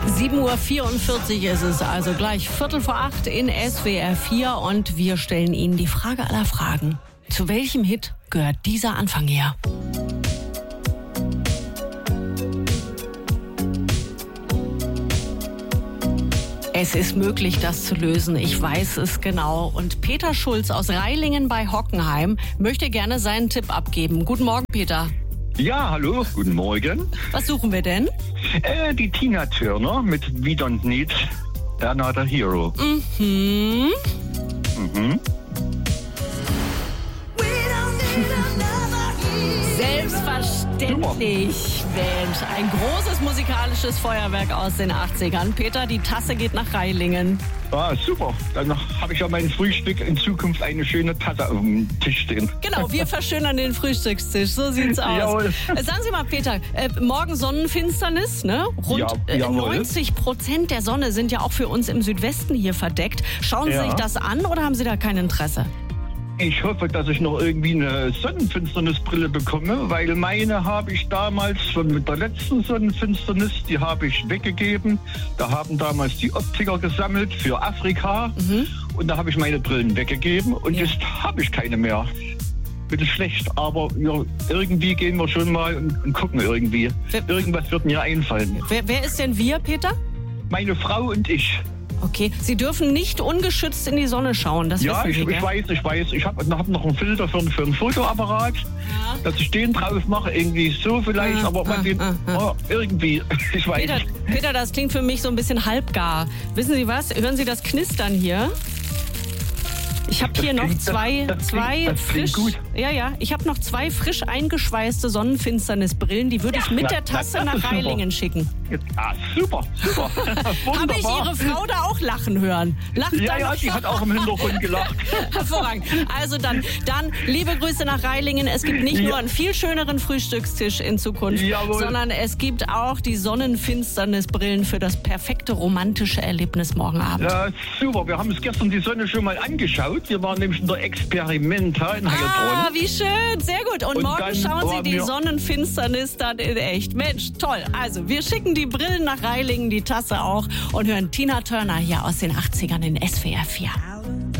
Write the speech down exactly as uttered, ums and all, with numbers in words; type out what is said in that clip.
sieben Uhr vierundvierzig ist es, also gleich Viertel vor acht in S W R vier und wir stellen Ihnen die Frage aller Fragen. Zu welchem Hit gehört dieser Anfang her? Es ist möglich, das zu lösen. Ich weiß es genau. Und Peter Schulz aus Reilingen bei Hockenheim möchte gerne seinen Tipp abgeben. Guten Morgen, Peter. Ja, hallo, guten Morgen. Was suchen wir denn? Äh, die Tina Turner mit We Don't Need Another Hero. Mhm. Mhm. Selbstverständlich, Mensch. Ein großes musikalisches Feuerwerk aus den achtzigern. Peter, die Tasse geht nach Reilingen. Ah, super. Dann habe ich ja mein Frühstück in Zukunft eine schöne Tasse auf dem Tisch stehen. Genau, wir verschönern den Frühstückstisch. So sieht's aus. Jawohl. Äh, Sagen Sie mal, Peter, äh, morgen Sonnenfinsternis, ne? Rund Ja, äh, jawohl. neunzig Prozent der Sonne sind ja auch für uns im Südwesten hier verdeckt. Schauen Sie Ja. sich das an oder haben Sie da kein Interesse? Ich hoffe, dass ich noch irgendwie eine Sonnenfinsternisbrille bekomme, weil meine habe ich damals schon mit der letzten Sonnenfinsternis, die habe ich weggegeben. Da haben damals die Optiker gesammelt für Afrika Mhm. und da habe ich meine Brillen weggegeben und Ja. jetzt habe ich keine mehr. Bisschen schlecht, aber ja, irgendwie gehen wir schon mal und, und gucken irgendwie. Wer- Irgendwas wird mir einfallen. Wer, wer ist denn wir, Peter? Meine Frau und ich. Okay, Sie dürfen nicht ungeschützt in die Sonne schauen, das Ja, wissen ich, Sie, ich gell? weiß, ich weiß. Ich habe hab noch einen Filter für, für einen Fotoapparat, Ja. dass ich den drauf mache. Irgendwie so vielleicht, Ah, aber man ah, den, ah, ah. oh, irgendwie. Ich weiß Peter, nicht. Peter, das klingt für mich so ein bisschen halbgar. Wissen Sie was? Hören Sie das Knistern hier? Ich habe Das hier noch klingt- zwei, das- das zwei klingt- das klingt frisch, gut. ja ja, ich habe noch zwei frisch eingeschweißte Sonnenfinsternisbrillen. Die würde ich mit na, der na, Tasse das nach ist super. Reilingen schicken. Jetzt, ah, super, super. Habe ich Wunderbar. Ihre Frau da auch lachen hören? Lacht Ja, dann ja, noch? die hat auch im Hintergrund gelacht. Hervorragend. Also dann, dann liebe Grüße nach Reilingen. Es gibt nicht Ja. nur einen viel schöneren Frühstückstisch in Zukunft, Jawohl. sondern es gibt auch die Sonnenfinsternisbrillen für das perfekte romantische Erlebnis morgen Abend. Ja, super. Wir haben uns gestern die Sonne schon mal angeschaut. Wir waren nämlich in der Experimenta in Ah, Heilbronn. wie schön, sehr gut. Und, Und morgen dann schauen Sie waren die wir- Sonnenfinsternis dann in echt. Mensch, toll. Also, wir schicken die Brillen nach Reilingen, die Tasse auch und hören Tina Turner hier aus den achtzigern in S W R vier.